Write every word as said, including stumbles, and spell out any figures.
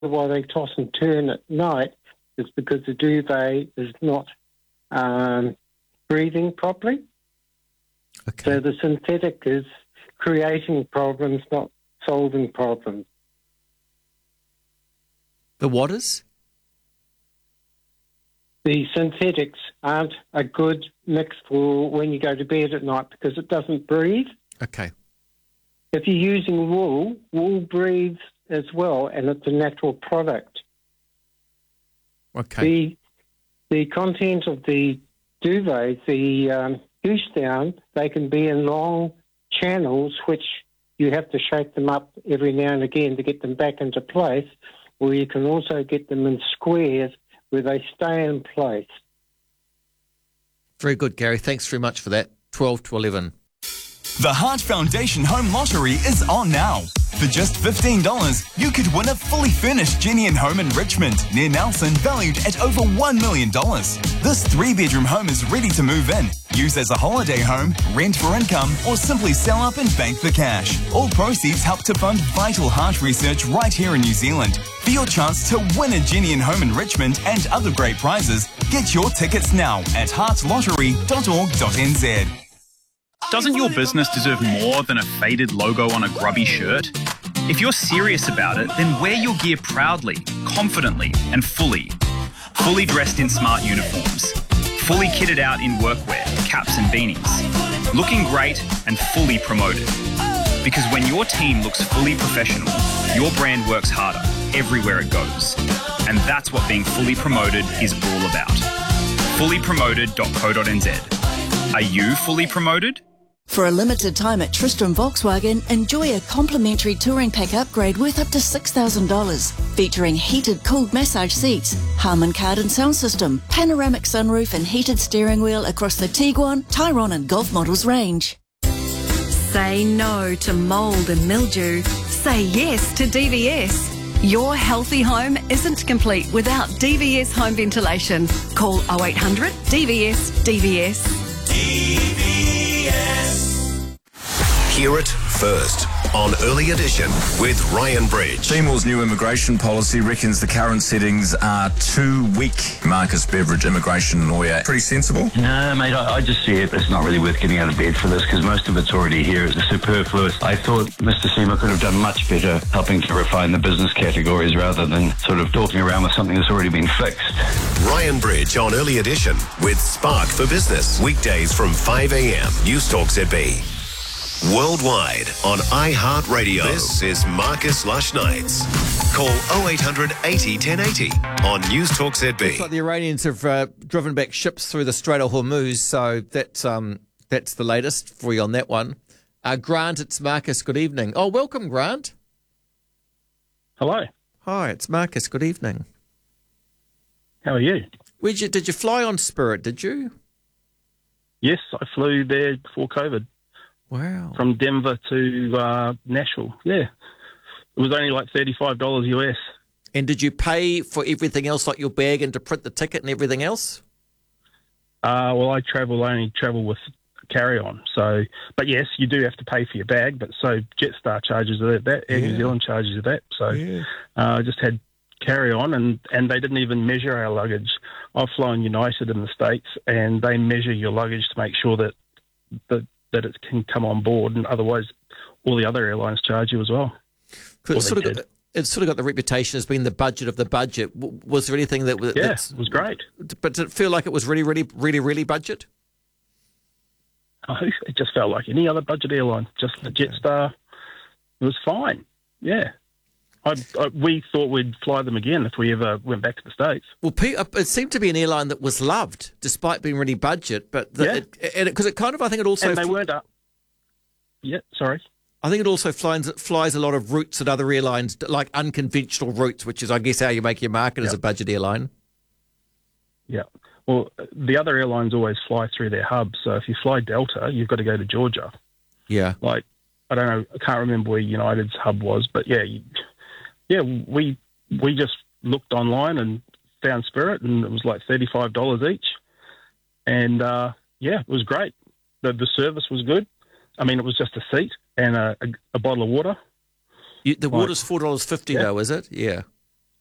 why they toss and turn at night is because the duvet is not um, breathing properly. Okay. So the synthetic is creating problems, not solving problems. The what is? The synthetics aren't a good mix for when you go to bed at night because it doesn't breathe. Okay. If you're using wool, wool breathes as well, and it's a natural product. Okay. The the content of the duvets, the um, goose down, they can be in long channels, which you have to shake them up every now and again to get them back into place, or you can also get them in squares where they stay in place. Very good, Gary. Thanks very much for that. twelve to eleven. The Heart Foundation Home Lottery is on now. For just fifteen dollars, you could win a fully furnished Jenny and home in Richmond, near Nelson, valued at over one million dollars. This three-bedroom home is ready to move in, use as a holiday home, rent for income, or simply sell up and bank the cash. All proceeds help to fund vital heart research right here in New Zealand. For your chance to win a Jenny and home in Richmond and other great prizes, get your tickets now at heart lottery dot org dot n z. Doesn't your business deserve more than a faded logo on a grubby shirt? If you're serious about it, then wear your gear proudly, confidently, and fully. Fully dressed in smart uniforms. Fully kitted out in workwear, caps and beanies. Looking great and fully promoted. Because when your team looks fully professional, your brand works harder everywhere it goes. And that's what being fully promoted is all about. fully promoted dot co dot n z. Are you fully promoted? For a limited time at Tristram Volkswagen, enjoy a complimentary touring pack upgrade worth up to six thousand dollars. Featuring heated cooled massage seats, Harman Kardon sound system, panoramic sunroof and heated steering wheel across the Tiguan, Tyrone and Golf models range. Say no to mould and mildew. Say yes to D V S. Your healthy home isn't complete without D V S home ventilation. Call oh eight hundred D V S D V S. D V S. Hear it first on Early Edition with Ryan Bridge. Seymour's new immigration policy reckons the current settings are too weak. Marcus Beveridge, immigration lawyer. Pretty sensible? No, mate, I, I just see it. It's not really worth getting out of bed for this because most of it's already here. It's superfluous. I thought Mister Seymour could have done much better helping to refine the business categories rather than sort of talking around with something that's already been fixed. Ryan Bridge on Early Edition with Spark for Business. Weekdays from five a.m. News Talk Z B. Worldwide on iHeartRadio. This is Marcus Lush Nights. Call oh eight hundred eighty ten eighty on News Talk Z B. Looks like the Iranians have uh, driven back ships through the Strait of Hormuz, so that's um that's the latest for you on that one. Uh, Grant, it's Marcus. Good evening. Oh, welcome, Grant. Hello. Hi, it's Marcus. Good evening. How are you? Where'd you did you fly on Spirit? Did you? Yes, I flew there before COVID. Wow. From Denver to uh, Nashville. Yeah. It was only like thirty-five dollars U S. And did you pay for everything else, like your bag and to print the ticket and everything else? Uh, well, I travel only travel with carry-on. So, but yes, you do have to pay for your bag. But so Jetstar charges that, that Air Yeah. New Zealand charges that. So Yeah. uh, I just had carry-on, and, and they didn't even measure our luggage. I've flown United in the States, and they measure your luggage to make sure that the that it can come on board, and otherwise all the other airlines charge you as well. It's sort, of got, it's sort of got the reputation as being the budget of the budget. W- was there anything that was... Yeah, it was great. But did it feel like it was really, really, really, really budget? Oh, it just felt like any other budget airline, just the Jetstar. It was fine, yeah. I, I, we thought we'd fly them again if we ever went back to the States. Well, it seemed to be an airline that was loved, despite being really budget. But the, Yeah. it, and because it, it kind of, I think it also, And they weren't up. Yeah, sorry. I think it also flies flies a lot of routes that other airlines, like unconventional routes, which is, I guess, how you make your market as Yep. a budget airline. Yeah. Well, the other airlines always fly through their hubs. So if you fly Delta, you've got to go to Georgia. Yeah. Like, I don't know, I can't remember where United's hub was, but yeah, you, yeah, we we just looked online and found Spirit, and it was like thirty-five dollars each. And, uh, yeah, it was great. The the service was good. I mean, it was just a seat and a, a, a bottle of water. You, the Like, water's four dollars fifty, yeah. though, is it? Yeah.